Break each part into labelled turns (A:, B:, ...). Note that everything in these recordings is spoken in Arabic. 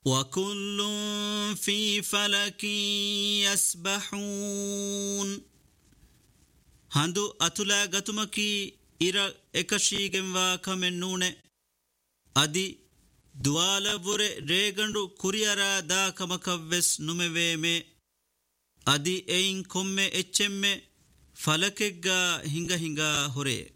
A: وكل في فلك يسبحون هندو أتلا غتمكي إرا إكشيغن واكمن نونة أدي دوالا بوري ريغندو كوريارا دا كمكوّس نمويمي أدي أين كمّي اتشمّي فلكغا هنگا هوري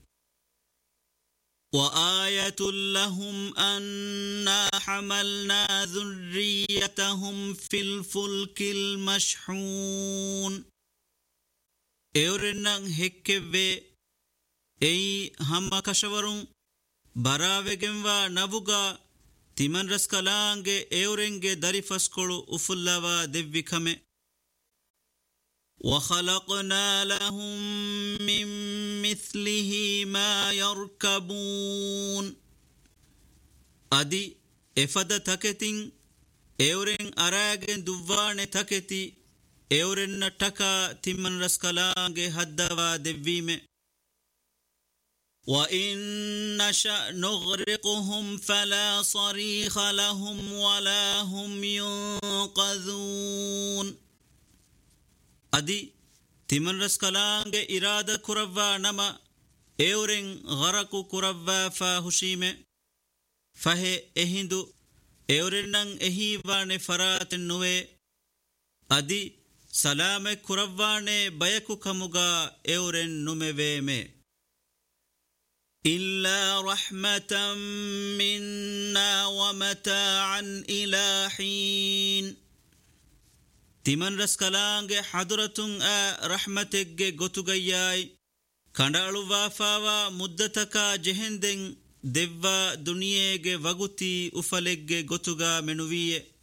A: وآية لهم أنا حملنا ذريتهم في الفلك المشحون اورنن هكّوّي أي هم كشورون براوگنوا نبوغا تيمن رسكالانگه اورنگه داري فسكولو افلاوا دبّكمه وخلقنا لهم من مثله ما يركبون أدي إفاد تكتين اورن أراغن دوان تكتي اورن تكا تمن رسكالانگه حدوا دبّيمه وإن نشأ نغرقهم فلا صريخ لهم ولا هم ينقذون أدي تمن رسكالانگه إرادة كروا نما اورن غرق كروا فاهشيمه فه اهندو اورنن اهيوان فرات نوه أدي سلام كروان بيكو كمغا اورن نمويمه إلا رحمة منا ومتاعا إلى حين تمن رسكالانگه حضرتن رحمتك غتوغياي كندالو وافاوا مدتكا جهندن دوا دنياگه وغتي افلگه غتوغا منويه